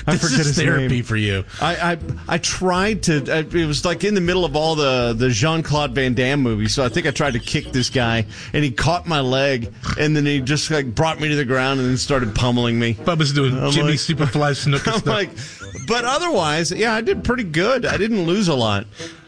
This is therapy for you. I tried to. It was like in the middle of all the Jean-Claude Van Damme movies, so I think I tried to kick this guy, and he caught my leg, and then he just like brought me to the ground and then started pummeling me. Bubba's doing Jimmy Superfly snooker stuff. Like, but otherwise, yeah, I did pretty good. I didn't lose a lot.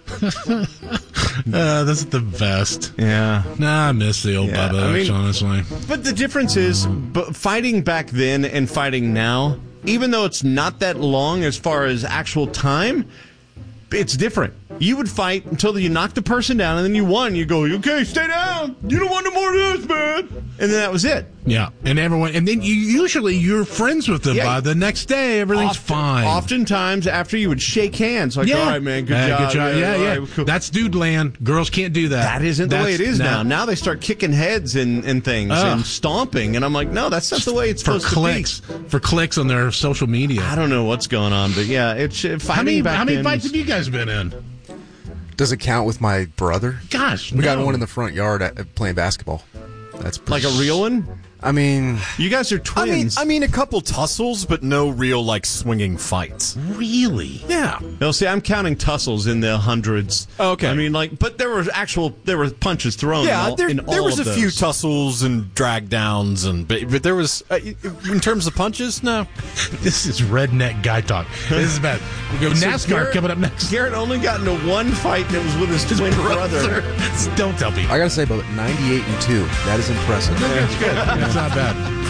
That's the best. Yeah. Nah, I miss the old Bubba, honestly. But the difference is, fighting back then and fighting now, even though it's not that long as far as actual time, it's different. You would fight until you knocked the person down, and then you won. You go, okay, stay down. You don't want no more of this, man. And then that was it. Yeah, and then you're friends with them by the next day. Everything's fine. Oftentimes, after you would shake hands, like, all right, man, good job. Yeah. Right, cool. That's dude land. Girls can't do that. That isn't the way it is now. Now they start kicking heads and things and stomping, and I'm like, no, that's not the way it's supposed to be. For clicks on their social media. I don't know what's going on, but yeah, it's fighting back. How many fights have you guys been in? Does it count with my brother? Gosh, we got one in the front yard playing basketball. That's like a real one. I mean, you guys are twins. I mean, a couple tussles, but no real like swinging fights. Really? Yeah. No, see, I'm counting tussles in the hundreds. Okay. I mean, but there were punches thrown. Yeah, there was a those. few tussles and drag downs, but there was in terms of punches, no. This is redneck guy talk. This is bad. We go NASCAR coming up next. Garrett only got into one fight, and it was with his twin brother. Don't tell people. I gotta say, but 98-2. That is impressive. That's good. It's not bad.